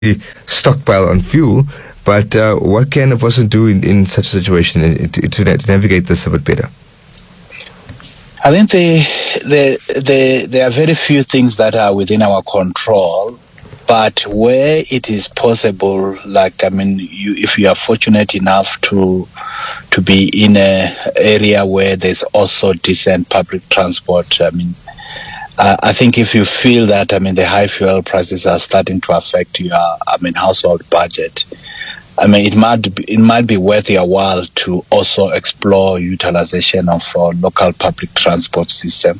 stockpile on fuel. But what can a person do in such a situation to navigate this a bit better? I think there are very few things that are within our control. But where it is possible, if you are fortunate enough to be in an area where there's also decent public transport, I think if you feel that, the high fuel prices are starting to affect your, household budget, it might be worth your while to also explore utilization of local public transport system.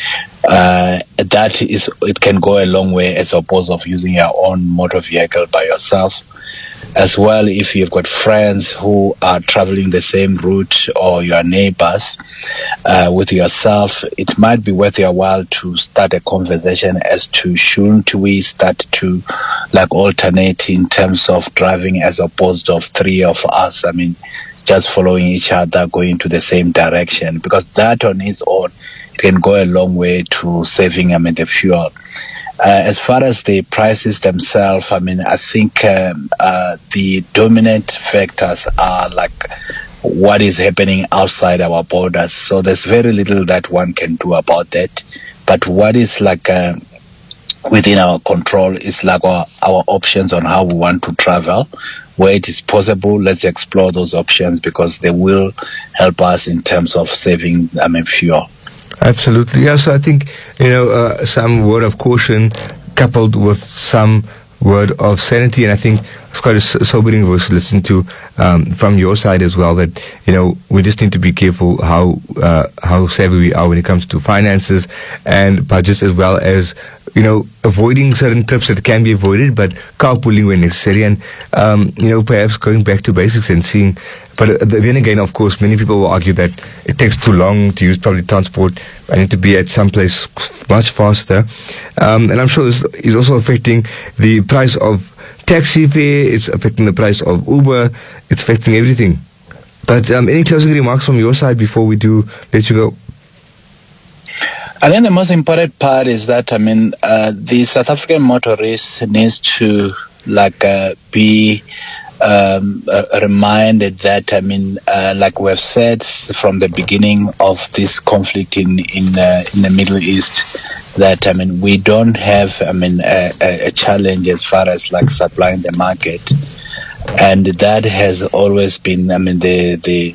It can go a long way as opposed of using your own motor vehicle by yourself. As well, if you've got friends who are traveling the same route or your neighbors with yourself, it might be worth your while to start a conversation as to shouldn't we start to alternate in terms of driving as opposed of three of us, just following each other going to the same direction, because that on its own it can go a long way to saving the fuel. As far as the prices themselves, I think the dominant factors are what is happening outside our borders. So there's very little that one can do about that. But what is within our control is our options on how we want to travel. Where it is possible, let's explore those options because they will help us in terms of saving fuel. Absolutely. Yeah, so I think, some word of caution coupled with some word of sanity, and I think it's quite a sobering voice to listen to from your side as well, that, we just need to be careful how savvy we are when it comes to finances and budgets, as well as, avoiding certain trips that can be avoided, but carpooling when necessary, and, perhaps going back to basics and seeing. But then again, of course, many people will argue that it takes too long to use public transport. I need to be at some place much faster. And I'm sure this is also affecting the price of taxi fare. It's affecting the price of Uber. It's affecting everything. But any closing remarks from your side before we do let you go? I think the most important part is that, the South African motorist needs to, be reminded that, like we have said from the beginning of this conflict in the Middle East, that, we don't have, a challenge as far as, supplying the market. And that has always been, the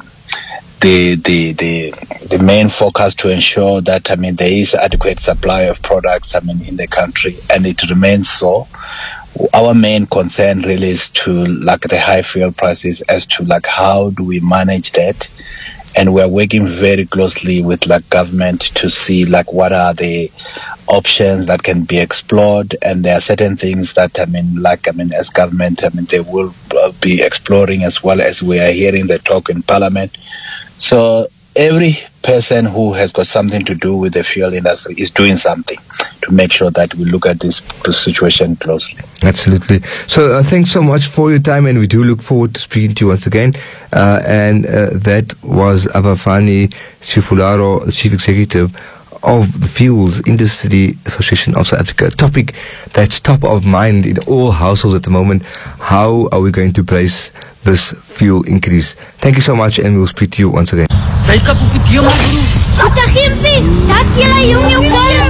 main focus to ensure that, there is adequate supply of products, in the country, and it remains so. Our main concern really is to the high fuel prices as to how do we manage that, and we're working very closely with government to see what are the options that can be explored, and there are certain things that as government they will be exploring, as well as we are hearing the talk in Parliament. So every person who has got something to do with the fuel industry is doing something to make sure that we look at this situation closely. Absolutely. So thanks so much for your time, and we do look forward to speaking to you once again. And that was Abafani Sifularo, the Chief Executive of the Fuels Industry Association of South Africa. A topic that's top of mind in all households at the moment. How are we going to place this fuel increase? Thank you so much, and we'll speak to you once again.